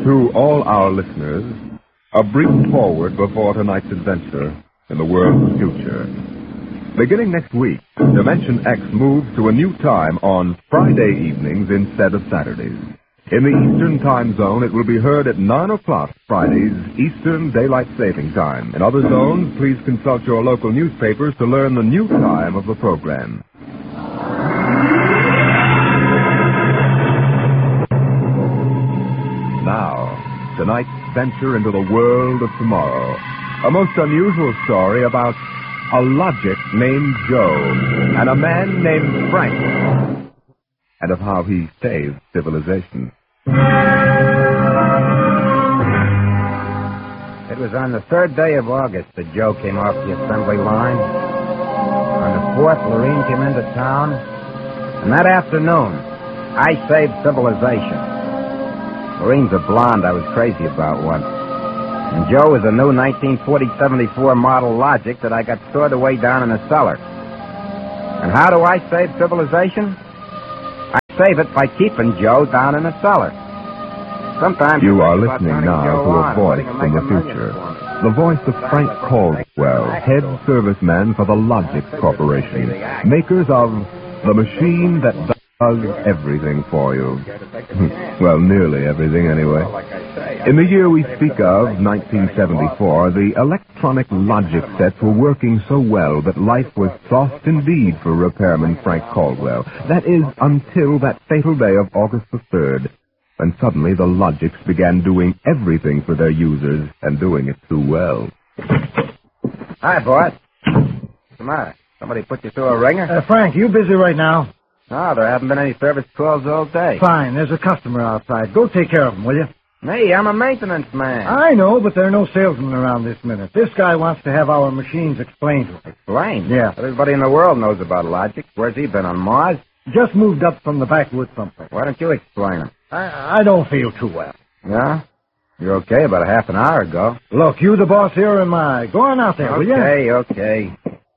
To all our listeners, a brief forward before tonight's adventure in the world of the future. Beginning next week, Dimension X moves to a new time on Friday evenings instead of Saturdays. In the Eastern Time Zone, it will be heard at 9 o'clock Fridays, Eastern Daylight Saving Time. In other zones, please consult your local newspapers to learn the new time of the program. Now, tonight's venture into the world of tomorrow. A most unusual story about a logic named Joe and a man named Frank, and of how he saved civilization. It was on the 3rd day of August that Joe came off the assembly line. On the 4th, Lorene came into town. And that afternoon, I saved civilization. Lorene's a blonde I was crazy about once. And Joe is a new 1940-74 model Logic that I got stored away down in a cellar. And how do I save civilization? I save it by keeping Joe down in a cellar. Sometimes you are listening now to a voice from the future. The voice of Frank Caldwell, head serviceman for the Logic Corporation, makers of the machine that does everything for you. Well, nearly everything anyway. In the year we speak of, 1974, the electronic Logic sets were working so well that life was soft indeed for repairman Frank Caldwell. That is, until that fatal day of August the 3rd, when suddenly the Logics began doing everything for their users and doing it too well. Hi, boss. What's the matter? Somebody put you through a ringer? Frank, you busy right now? No, there haven't been any service calls all day. Fine, there's a customer outside. Go take care of him, will you? Me, I'm a maintenance man. I know, but there are no salesmen around this minute. This guy wants to have our machines explained to him. Explained? Yeah. Everybody in the world knows about Logic. Where's he been, on Mars? Just moved up from the backwoods someplace. Why don't you explain him? I don't feel too well. Yeah? You're okay about a half an hour ago. Look, you the boss here or am I? Go on out there, will you? Okay.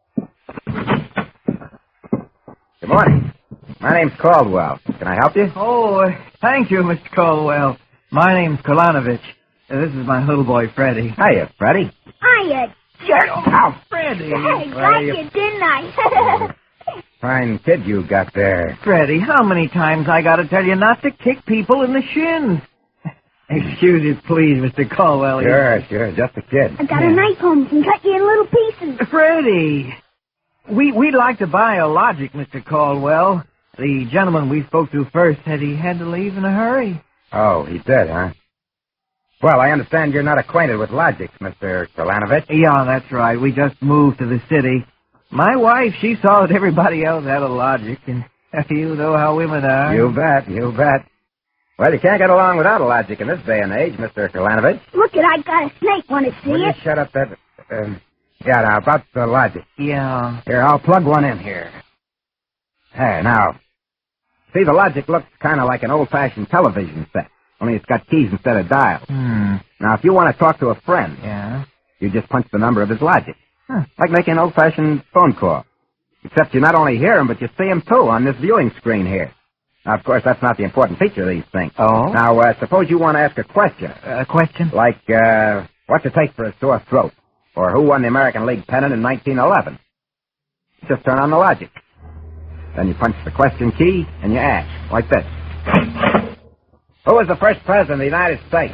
Good morning. My name's Caldwell. Can I help you? Oh, thank you, Mr. Caldwell. My name's Kolanovich. This is my little boy, Freddie. Hiya, Freddie. Hiya, jerk. Ow. Freddie. I got you, didn't I? Fine kid you got there. Freddie, how many times I gotta tell you not to kick people in the shins? Excuse it, please, Mr. Caldwell. Sure, just a kid. I got a knife home and cut you in little pieces. Freddie, we'd like to buy a Logic, Mr. Caldwell. The gentleman we spoke to first said he had to leave in a hurry. Oh, he did, huh? Well, I understand you're not acquainted with Logic, Mr. Kolanovich. Yeah, that's right. We just moved to the city. My wife, she saw that everybody else had a Logic, and you know how women are. You bet. Well, you can't get along without a Logic in this day and age, Mr. Kolanovich. Look I got a snake. Want to see Will you it? shut up that... yeah, now, about the Logic. Yeah. Here, I'll plug one in here. There, now... See, the Logic looks kind of like an old-fashioned television set, only it's got keys instead of dials. Now, if you want to talk to a friend, Yeah? you just punch the number of his Logic. Huh. Like making an old-fashioned phone call. Except you not only hear him, but you see him, too, on this viewing screen here. Now, of course, that's not the important feature of these things. Oh? Now, suppose you want to ask a question. A question? Like, what's it take for a sore throat? Or who won the American League pennant in 1911? Just turn on the Logic. Then you punch the question key, and you ask, like this. Who was the first president of the United States?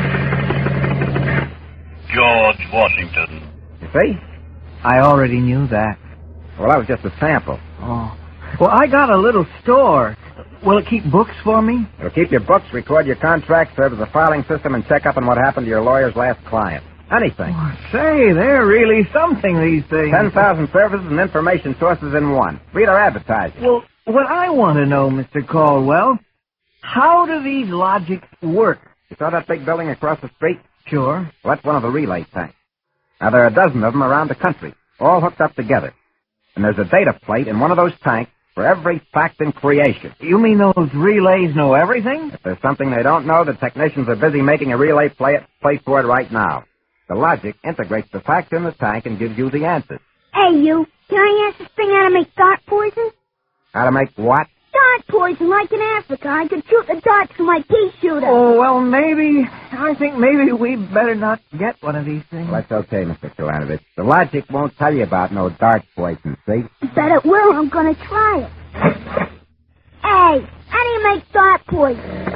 George Washington. You see? I already knew that. Well, that was just a sample. Oh. Well, I got a little store. Will it keep books for me? It'll keep your books, record your contracts, serve as a filing system, and check up on what happened to your lawyer's last client. Anything. Oh, say, they're really something, these things. 10,000 services and information sources in one. Read our advertising. Well, what I want to know, Mr. Caldwell, how do these Logics work? You saw that big building across the street? Sure. Well, that's one of the relay tanks. Now, there are a dozen of them around the country, all hooked up together. And there's a data plate in one of those tanks for every fact in creation. You mean those relays know everything? If there's something they don't know, the technicians are busy making a relay plate for it right now. The Logic integrates the facts in the tank and gives you the answers. Hey, you. Can I ask this thing how to make thought poison? How to make what? dart poison like in Africa. I could shoot the darts from my pea shooter. Oh, well, I think maybe we better not get one of these things. Well, that's okay, Mr. Kalanovich. The logic won't tell you about no dart poison, see? Bet it will. I'm going to try it. Hey, how do you make dart poison?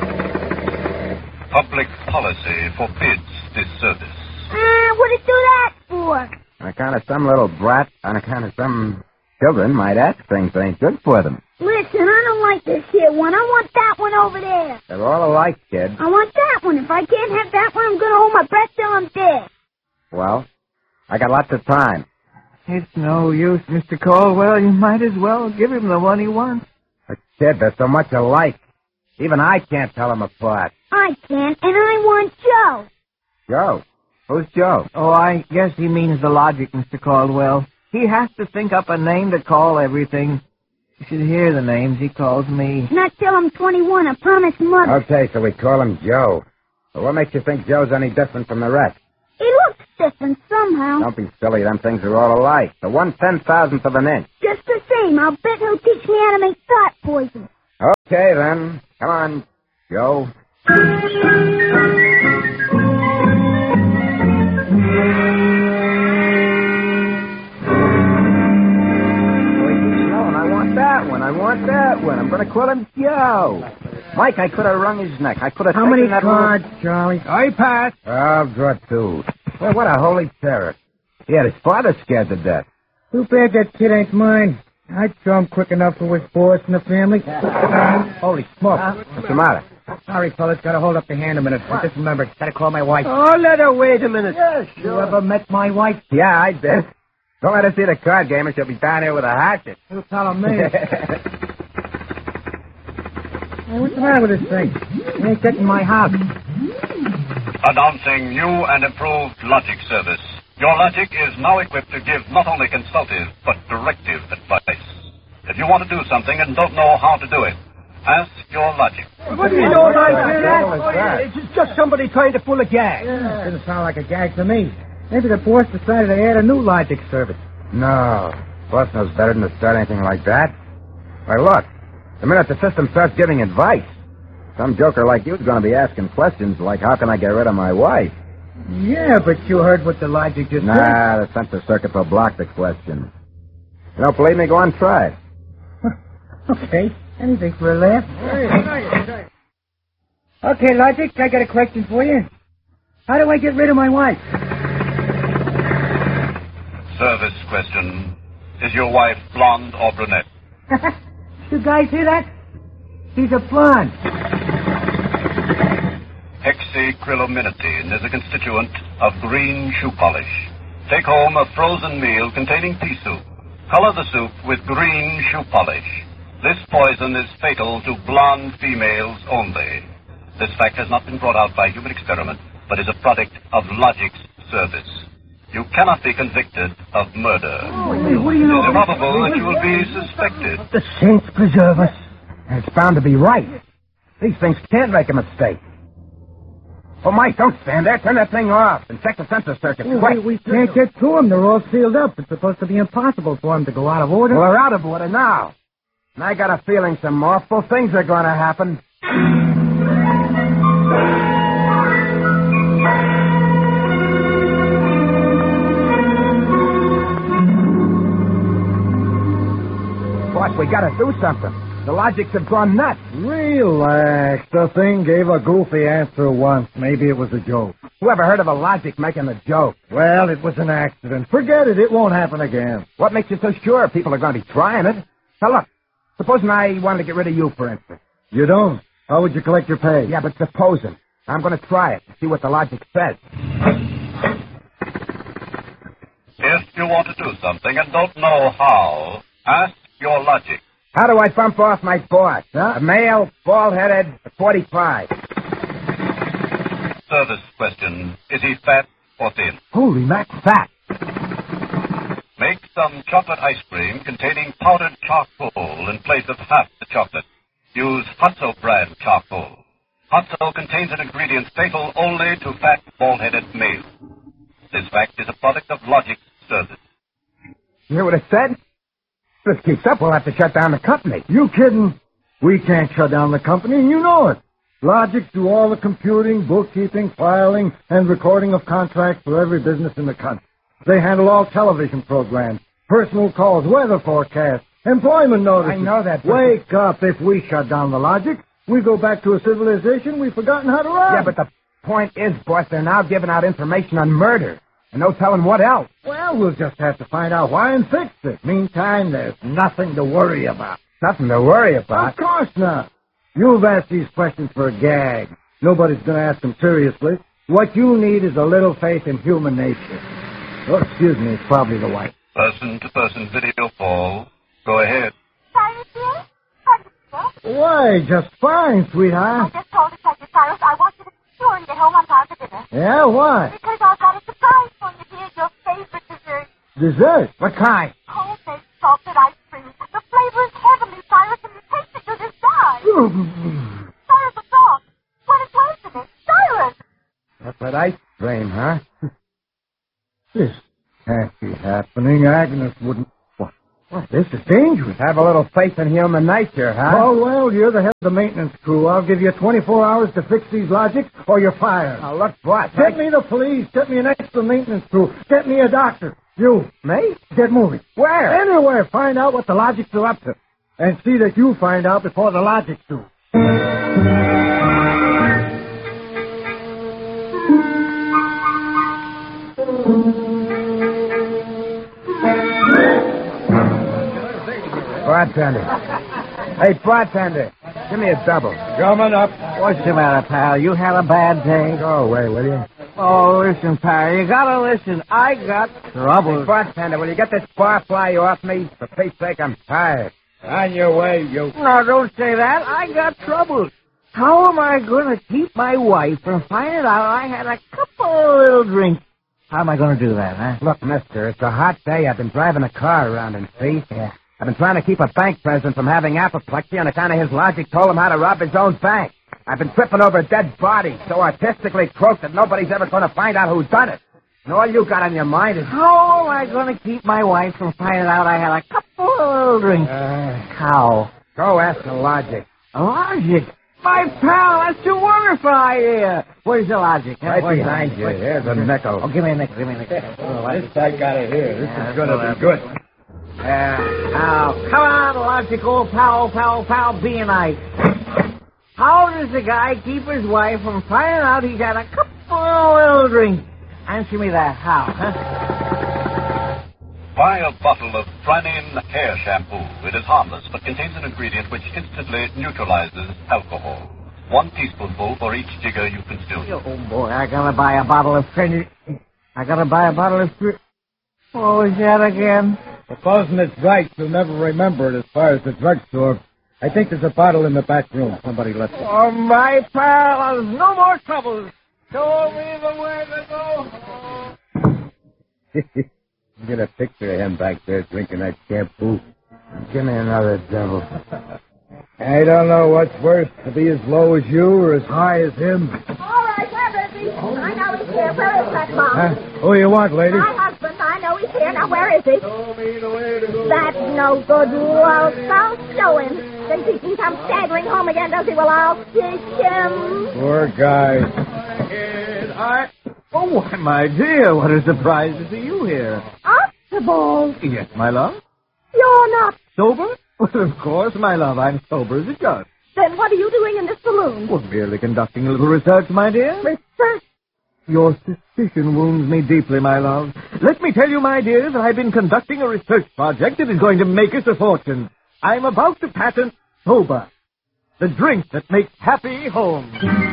Public policy forbids this service. What did do that for? On account of some little brat, on account of some children might ask things that ain't good for them. Listen, I don't like this here one. I want that one over there. They're all alike, kid. I want that one. If I can't have that one, I'm going to hold my breath till I'm dead. Well, I got lots of time. It's no use, Mr. Caldwell. You might as well give him the one he wants. But, kid, they're so much alike. Even I can't tell them apart. I can't, and I want Joe. Joe? Who's Joe? Oh, I guess he means the logic, Mr. Caldwell. He has to think up a name to call everything. You should hear the names he calls me. Not till I'm 21, I promised Mother. Okay, so we call him Joe. Well, what makes you think Joe's any different from the rest? He looks different somehow. Don't be silly. Them things are all alike. The 1/10,000th of an inch. Just the same, I'll bet he'll teach me how to make dart poison. Okay, then. Come on, Joe. I want that one. I'm going to call him Joe. Mike, I could have wrung his neck. I could have How many cards, Charlie? I pass. I'll draw two. Well, what a holy terror. He had his father scared to death. Too bad that kid ain't mine. I'd show him quick enough for his boss in the family. Holy smoke. What's the matter? Sorry, fellas. Gotta hold up the hand a minute. I just remembered. Gotta call my wife. Oh, let her wait a minute. Yeah, sure. You ever met my wife? Yeah, I did. Don't let her see the card game or she'll be down here with a hatchet. You tell me. Hey, what's the matter with this thing? It ain't getting my house. Announcing new and improved logic service. Your logic is now equipped to give not only consultative, but directive advice. If you want to do something and don't know how to do it, ask your logic. What do you know about that? It's just somebody trying to pull a gag. Yeah. Didn't sound like a gag to me. Maybe the boss decided to add a new logic service. No. Boss knows better than to start anything like that. Why, look. The minute the system starts giving advice, some joker like you's going to be asking questions like, how can I get rid of my wife? Yeah, but you heard what the logic just said. Nah, the sensor circuit will block the question. You don't believe me? Go on, try it. Okay. Anything for a laugh. Okay, Logic, I got a question for you. How do I get rid of my wife? Service question. Is your wife blonde or brunette? You guys hear that? She's a blonde. Hexacrylaminotin is a constituent of green shoe polish. Take home a frozen meal containing pea soup. Color the soup with green shoe polish. This poison is fatal to blonde females only. This fact has not been brought out by human experiment, but is a product of Logic's service. You cannot be convicted of murder. What do you know? It is improbable that you will be suspected. The saints preserve us. And it's bound to be right. These things can't make a mistake. Oh, Mike, don't stand there. Turn that thing off and check the sensor circuits. Quick. We can't get to them. They're all sealed up. It's supposed to be impossible for them to go out of order. Well, they're out of order now. And I got a feeling some awful things are going to happen. Boss, we got to do something. The Logics have gone nuts. Relax. The thing gave a goofy answer once. Maybe it was a joke. Whoever heard of a Logic making a joke? Well, it was an accident. Forget it. It won't happen again. What makes you so sure people are going to be trying it? Now, look. Supposing I wanted to get rid of you, for instance. You don't? How would you collect your pay? Yeah, but supposing. I'm going to try it and see what the Logic says. If you want to do something and don't know how, ask your Logic. How do I bump off my boss? Huh? A male, bald-headed, 45. Service question. Is he fat or thin? Holy mac, fat. Make some chocolate ice cream containing powdered charcoal in place of half the chocolate. Use Hutzo brand charcoal. Hutzo contains an ingredient fatal only to fat, bald-headed males. This fact is a product of Logic's service. You hear what it said? If this keeps up, we'll have to shut down the company. You kidding? We can't shut down the company, and you know it. Logic do all the computing, bookkeeping, filing, and recording of contracts for every business in the country. They handle all television programs, personal calls, weather forecasts, employment notices. I know that. Wake up. If we shut down the Logic, we go back to a civilization we've forgotten how to run. Yeah, but the point is, boss, they're now giving out information on murder. And no telling what else. Well, we'll just have to find out why and fix it. Meantime, there's nothing to worry about. Nothing to worry about. Of course not. You've asked these questions for a gag. Nobody's going to ask them seriously. What you need is a little faith in human nature. Oh, excuse me, it's probably the wife. Person-to-person video call. Go ahead. Cyrus here? How do you feel? Why, just fine, sweetheart. I just told Detective Cyrus I want you to be sure and get home on time for dinner. Yeah, why? Because I've got a surprise for you, dear. Your favorite dessert. Dessert? What kind? Homemade salted ice cream. The flavor is heavenly, Cyrus, and you taste it, you'll just die. Cyrus, what's wrong? What is tasting it? Cyrus! That's that ice cream, huh? This can't be happening. Agnes wouldn't... What? This is dangerous. Have a little faith in human nature, huh? Oh, well, you're the head of the maintenance crew. I'll give you 24 hours to fix these Logics, or you're fired. Now, look, boss. Get me the police. Get me an extra maintenance crew. Get me a doctor. You. Me? Get moving. Where? Anywhere. Find out what the Logics are up to. And see that you find out before the Logics do. Bartender. Hey, bartender. Give me a double. Coming up. What's the matter, pal? You had a bad day? Go away, will you? Oh, listen, pal. You gotta listen. I got trouble. Hey, bartender, will you get this barfly off me? For Pete's sake, I'm tired. On your way, you... No, don't say that. I got trouble. How am I going to keep my wife from finding out I had a couple of little drinks? How am I going to do that, huh? Look, mister, it's a hot day. I've been driving a car around in see. Yeah. I've been trying to keep a bank president from having apoplexy on account of his Logic told him how to rob his own bank. I've been tripping over dead bodies so artistically croaked that nobody's ever going to find out who's done it. And all you got on your mind is... How am I going to keep my wife from finding out I had a couple of little drinks? How? Go ask the Logic. Logic? My pal, that's a wonderful idea. Where's the Logic? Huh? Right behind you. Here's a nickel. Oh, give me a nickel, give me a nickel. This I got it here. This is going to be good. Now, come on, Logic, old pal, be nice. How does the guy keep his wife from finding out he's had a couple of little drinks? Answer me that. How, huh? Buy a bottle of Franin hair shampoo. It is harmless, but contains an ingredient which instantly neutralizes alcohol. 1 teaspoonful for each jigger you consume. Oh, boy, I gotta buy a bottle of Franin. What was that again? Supposing it's right, you'll never remember it as far as the drugstore. I think there's a bottle in the back room. Somebody left it. Oh, my pal, there's no more trouble. Show me the way to go. Get a picture of him back there drinking that shampoo. Give me another devil. I don't know what's worse, to be as low as you or as high as him. All right, where is he? I know he's here. Where is that mom? Who you want, lady? My husband. I know he's here. Now, where is he? Show me the way to go. That's no good. Well, I'll show him. Thinks he can come staggering home again, does he? Well, I'll teach him. Poor guy. Oh, why, my dear, what a surprise to see you here. Archibald. Yes, my love. You're not. Sober? Well, of course, my love. I'm sober as a judge. Then what are you doing in this saloon? Well, merely conducting a little research, my dear. Research? Your suspicion wounds me deeply, my love. Let me tell you, my dear, that I've been conducting a research project that is going to make us a fortune. I'm about to patent Sober, the drink that makes happy homes.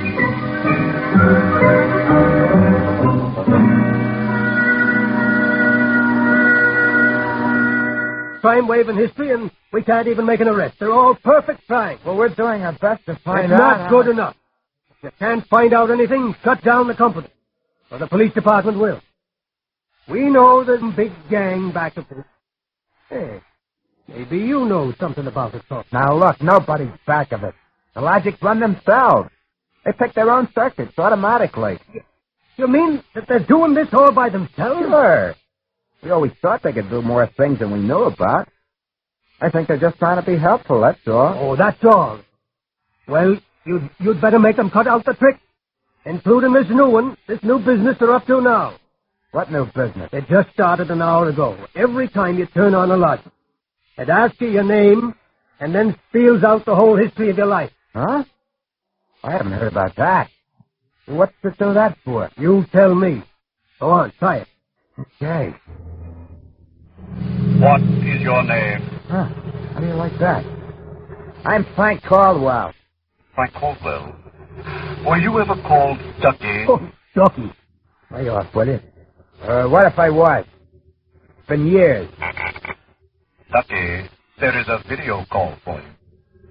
Crime wave in history, and we can't even make an arrest. They're all perfect crimes. Well, we're doing our best to find It's out. not good enough. If you can't find out anything, shut down the company. Or the police department will. We know there's a big gang back of this. Hey, maybe you know something about it, so. Now, look, nobody's back of it. The Logic run themselves. They pick their own circuits automatically. You mean that they're doing this all by themselves? Sure. We always thought they could do more things than we knew about. I think they're just trying to be helpful, that's all. Oh, that's all. Well, you'd better make them cut out the trick, including this new one, this new business they're up to now. What new business? It just started an hour ago. Every time you turn on a light, it asks you your name and then spells out the whole history of your life. Huh? I haven't heard about that. What's to do that for? You tell me. Go on, try it. Okay. What is your name? Huh. How do you like that? I'm Frank Caldwell. Frank Caldwell. Were you ever called Ducky? Oh, Ducky. Lay off, will you? What if I was? It's been years. Ducky, there is a video call for you.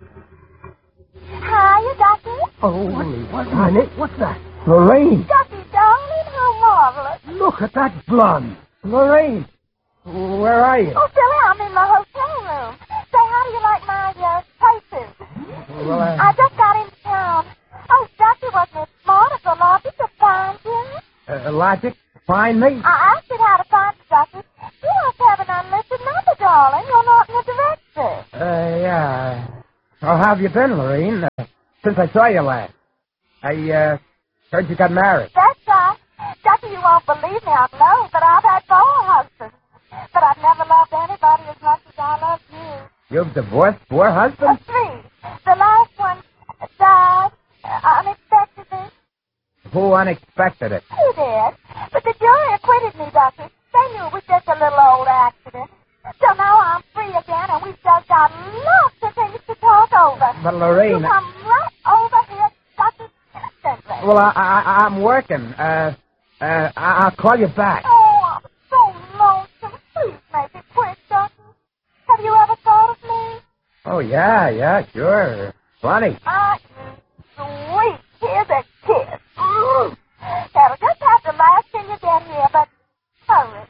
Hi, Ducky. Oh, honey, what's that? Lorraine! Ducky, darling, how marvelous. Look at that blonde. Lorraine! Where are you? Oh, Billy, I'm in my hotel room. Say, how do you like my places? Well, I just got into town. Oh, Ducky, wasn't it smart of the Logic to find you? Logic? Find me? I asked it how to find you, Ducky. You must have an unlisted number, darling. You're not in the directory. Yeah. Oh, how have you been, Lorraine? Since I saw you last. I, heard you got married. That's right. Ducky, you won't believe me, I know, but I've had 4 husbands. But I've never loved anybody as much as I love you. You've divorced 4 husbands? 3. The last one died unexpectedly. Who unexpected it? He did. But the jury acquitted me, Ducky. They knew it was just a little old accident. So now I'm free again, and we've just got lots of things to talk over. But, Lorraine... You come right over here, Ducky, instantly. Well, I'm working. I'll call you back. Oh, I'm so lonesome. Please make it quick, Ducky. Have you ever thought of me? Oh, yeah, sure. Funny. Sweet. Here's a kiss. That'll just have to last till you get here, but hurry.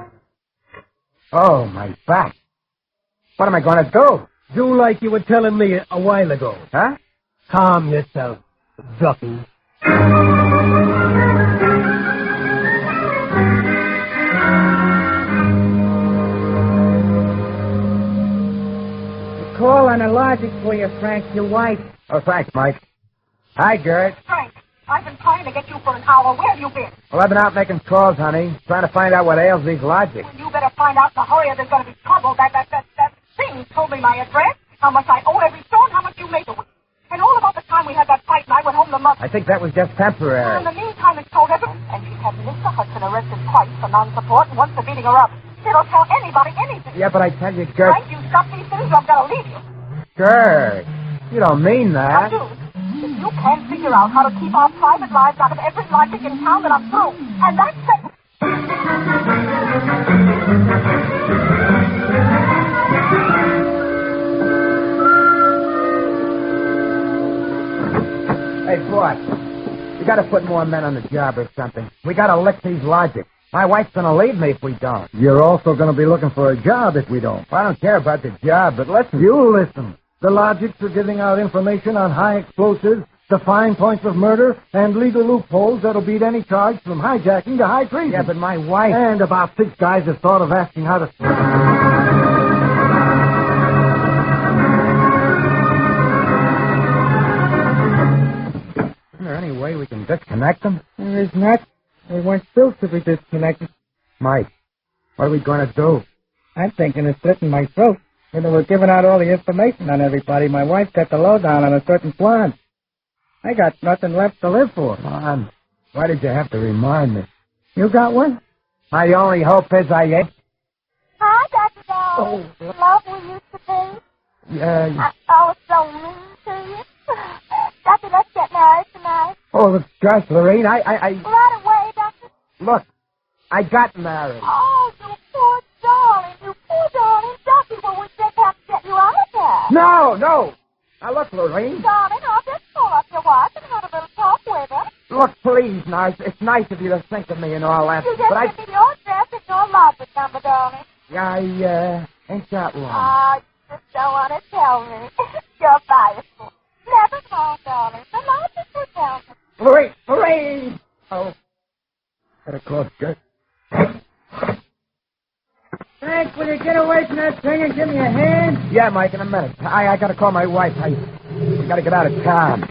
Oh, my back. What am I going to do? Do like you were telling me a while ago. Huh? Calm yourself, Ducky. Call on a Logic for you, Frank, your wife. Oh, thanks, Mike. Hi, Gert. Frank, I've been trying to get you for an hour. Where have you been? Well, I've been out making calls, honey. Trying to find out what ails these Logic. Well, you better find out in a hurry or there's going to be trouble. That thing told me my address, how much I owe every store, and how much you make a week. And all about the time we had that fight and I went home to mother. I think that was just temporary. In the meantime, it's told everyone. And she's had Mr. Hudson arrested twice for non-support and once for beating her up. It'll tell anybody anything. Yeah, but I tell you, Gert... Frank, you stop these things or I'm going to leave you. Gert, you don't mean I that. do. If you can't figure out how to keep our private lives out of every Logic in town, then I'm through. And that's it. Hey, boss, you got to put more men on the job or something. We got to lick these Logic. My wife's going to leave me if we don't. You're also going to be looking for a job if we don't. Well, I don't care about the job, but listen. You listen. The Logics are giving out information on high explosives, the fine points of murder, and legal loopholes that'll beat any charge from hijacking to high treason. Yeah, but my wife... And about 6 guys have thought of asking how to... Isn't there any way we can disconnect them? There is not. They weren't supposed to be disconnected. Mike, what are we going to do? I'm thinking of slitting my throat. When they were giving out all the information on everybody, my wife got the lowdown on a certain blonde. I got nothing left to live for. Mom, why did you have to remind me? You got one? My only hope is I ain't... Hi, Dr. Darling. Love we used to be. Yeah. I was so mean to you. Doctor, let's get married tonight. Oh, gosh, Lorraine, I... Right away, Doctor. Look, I got married. Oh, you poor darling. You poor darling. Doctor, well, we just have to get you out of there. No. Now, look, Lorraine. Darling, I'll just call up your wife and have a little talk with her. Look, please, now, it's nice of you to think of me and all that, You just but give me your address and your Logic number, darling. Yeah, I ain't got one. Oh, you just don't want to tell me. You're biased. Never mind, darling. The Logic will tell me. Lorraine! Oh. Better close, good. Frank, will you get away from that thing and give me a hand? Yeah, Mike, in a minute. I gotta call my wife. We gotta get out of town.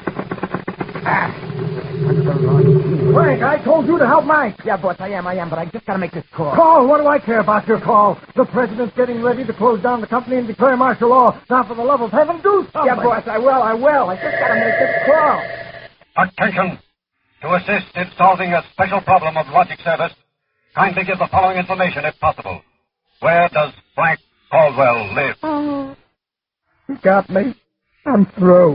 Frank, I told you to help Mike. Yeah, boss, I am, but I just gotta make this call. Call? What do I care about your call? The president's getting ready to close down the company and declare martial law. Now, for the love of heaven, do something. Yeah, boss, I will. I just gotta make this call. Attention! To assist in solving a special problem of logic service, kindly give the following information if possible. Where does Frank Caldwell live? Oh, you got me. I'm through.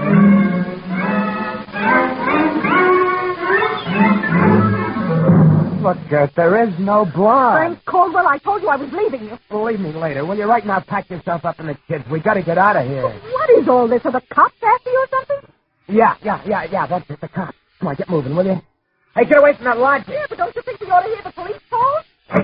Look, there is no blood. Frank Caldwell, I told you I was leaving you. Believe me later. Will you right now pack yourself up and the kids? We gotta get out of here. What is all this? Are the cops after you or something? Yeah, that's it, the cops. Come on, get moving, will you? Hey, get away from that lodge. Yeah, but don't you think we ought to hear the police call?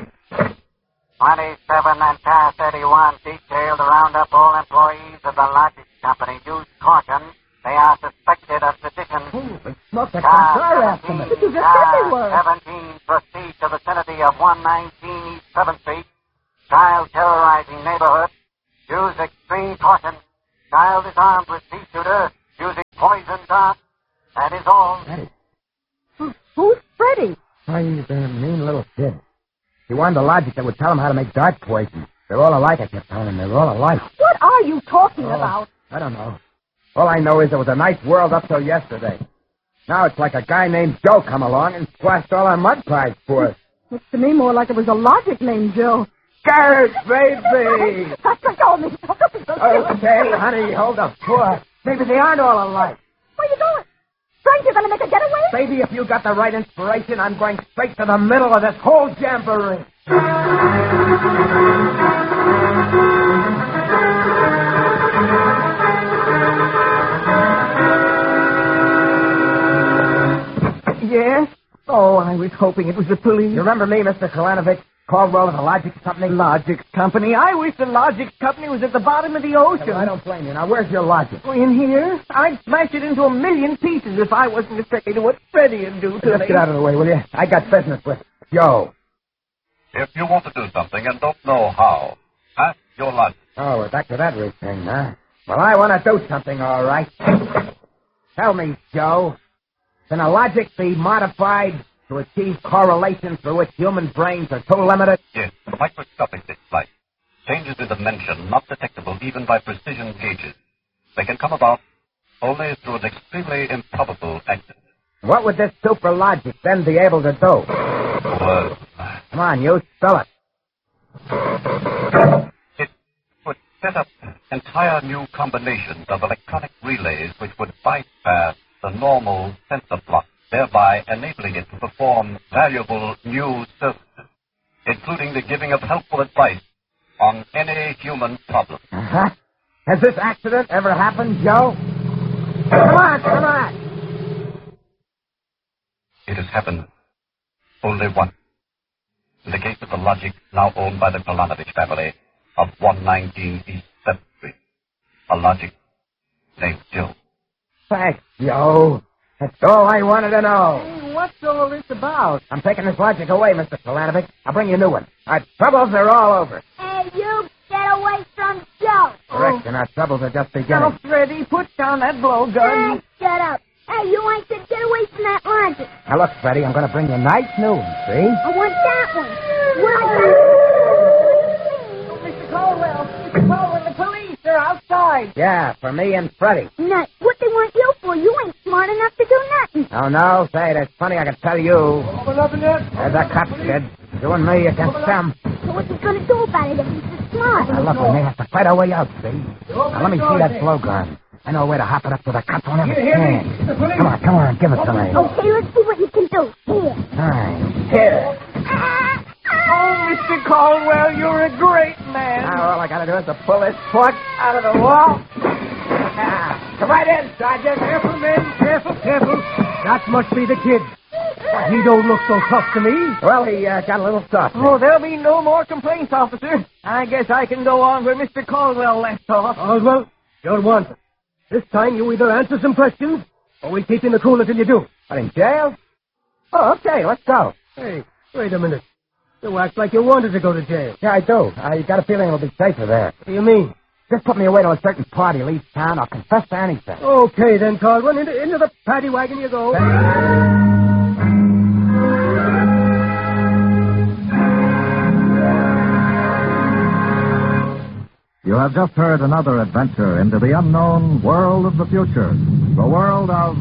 27 and Car 31 detailed to round up all employees of the Logic Company. Use caution. They are suspected of sedition. Holy smoke, that's car after me. But you just said they were. 17 proceed to the vicinity of 119 East 7th Street. Child terrorizing neighborhood. Use extreme caution. Child is armed with pea shooter, using poison dart. That is all. Who's Freddie? Oh, he's a mean little kid. He wanted a logic that would tell him how to make dart poison. They're all alike, I kept telling him. They're all alike. What are you talking about? I don't know. All I know is there was a nice world up till yesterday. Now it's like a guy named Joe come along and squashed all our mud pies for us. Looks to me more like it was a logic named Joe. Garrett, baby! Let go of me. Okay, honey, hold up. Poor. Maybe they aren't all alike. Where you going? Frank, you're going to make a getaway? Baby, if you got the right inspiration, I'm going straight to the middle of this whole jamboree. Yes? Oh, I was hoping it was the police. You remember me, Mr. Kalanovich? Caldwell of the Logic Company? Logic Company? I wish the Logic Company was at the bottom of the ocean. Well, I don't blame you. Now, where's your logic? Oh, in here? I'd smash it into a million pieces if I wasn't afraid of what Freddie'd do to Just me. get out of the way, will you? I got business with Joe. If you want to do something and don't know how, ask your logic. Oh, we're back to that routine, huh? Well, I want to do something, all right. Tell me, Joe. Can a logic be modified to achieve correlation through which human brains are too limited? Yes, microscopic like. Changes in dimension not detectable even by precision gauges. They can come about only through an extremely improbable accident. What would this super logic then be able to do? Come on, you spell it. It would set up entire new combinations of electronic relays which would bypass the normal sensor block, thereby enabling it to perform valuable new services, including the giving of helpful advice on any human problem. Uh-huh. Has this accident ever happened, Joe? Come on! It has happened only once. In the case of the Logic now owned by the Kalanovich family of 119 East 7th Street. A Logic named Joe. Thanks, Joe. That's all I wanted to know. What's all this about? I'm taking this logic away, Mr. Kalanovich. I'll bring you a new one. Our troubles are all over. Hey, you, get away from Joe. Correction, our troubles are just beginning. Now, Freddie, put down that blowgun. Hey, shut up. Hey, you ain't to get away from that logic. Now, look, Freddie, I'm going to bring you a nice new one, see? I want that one. Mr. Caldwell, the police, they're outside. Yeah, for me and Freddie. Nuts. What they want you for? You ain't smart enough to do nothing. Oh, no? Say, that's funny, I can tell you. Open up in there. There's a cop, kid. You and me against them. So what's he gonna do about it if he's so smart? Now, look, we may have to fight our way out, see? Now, let me see that blowgun. I know a way to hop it up to the cops won't ever stand. Come on, give it to me. Okay, let's see what you can do. Here. Fine. Here. Oh, Mr. Caldwell, you're a great man. Now, all I gotta do is to pull this plug out of the wall. Come right in, Sergeant. Careful, men. Careful. That must be the kid. But he don't look so tough to me. Well, he got a little soft. Oh, there'll be no more complaints, officer. I guess I can go on where Mr. Caldwell left off. Oswald, you're wanted. This time you either answer some questions, or we'll keep you in the cool until you do. What, in jail? Oh, okay, let's go. Hey, wait a minute. You act like you wanted to go to jail. Yeah, I do. I got a feeling it'll be safer there. What do you mean? Just put me away till a certain party leaves town. I'll confess to anything. Okay, then, Caldwell. Into the paddy wagon you go. You have just heard another adventure into the unknown world of the future. The world of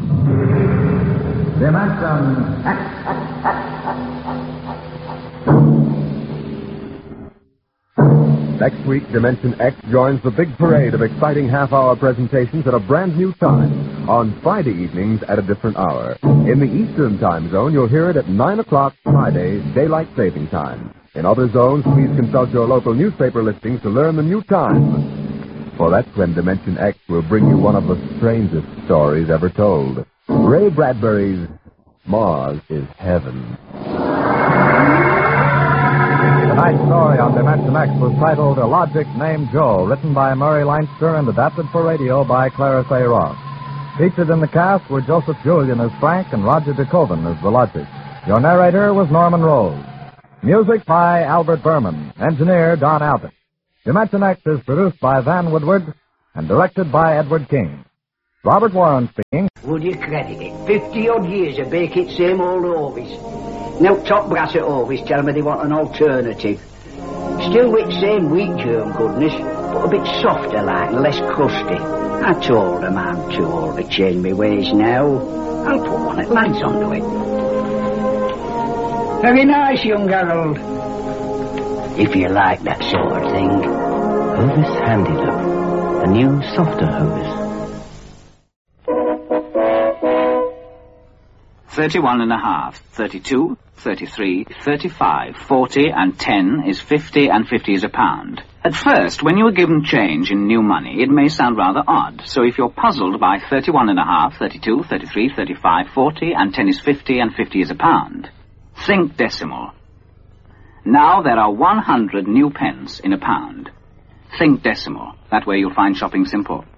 Dimension X. Next week, Dimension X joins the big parade of exciting half-hour presentations at a brand new time on Friday evenings at a different hour. In the Eastern Time Zone, you'll hear it at 9 o'clock Friday, Daylight Saving Time. In other zones, please consult your local newspaper listings to learn the new time. For that's when Dimension X will bring you one of the strangest stories ever told. Ray Bradbury's Mars is Heaven. Tonight's story on Dimension X was titled A Logic Named Joe, written by Murray Leinster and adapted for radio by Clarence A. Ross. Featured in the cast were Joseph Julian as Frank and Roger DeKoven as the Logic. Your narrator was Norman Rose. Music by Albert Berman. Engineer Don Albert. Dimension X is produced by Van Woodward and directed by Edward King. Robert Warren speaking. Would you credit it? 50-odd years of baking same old Orvis. Now top brass at Orvis tell me they want an alternative. Still with same wheat germ goodness, but a bit softer like and less crusty. I told them I'm too old to change my ways now. I'll put one at lads onto it. Very nice, young Harold. If you like that sort of thing. Hovis Handy Look. A new, softer Hovis. 31.5, 32, 33, 35, 40 and 10 is 50 and 50 is a pound. At first, when you are given change in new money, it may sound rather odd. So if you're puzzled by 31.5, 32, 33, 35, 40 and 10 is 50 and 50 is a pound, think decimal. Now there are 100 new pence in a pound. Think decimal. That way you'll find shopping simple.